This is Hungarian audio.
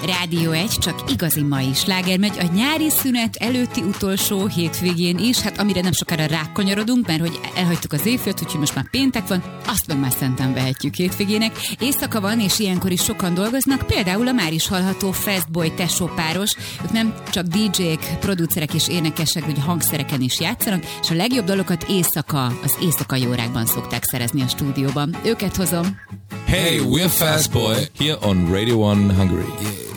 Rádió 1, csak igazi mai sláger megy a nyári szünet előtti utolsó hétvégén is, hát amire nem sokára rákanyarodunk, mert hogy elhagytuk az évfőt, úgyhogy most már péntek van, azt meg már szenten vehetjük hétvégének. Éjszaka van, és ilyenkor is sokan dolgoznak, például a már is hallható Fastboy tesó páros. Ők nem csak DJ-k, producerek és énekesek, vagy hangszereken is játszanak, és a legjobb dalokat éjszaka, az éjszakai órákban szokták szerezni a stúdióban. Őket hozom. Hey, we're Fastboy here on Radio 1 Hungary. Yeah.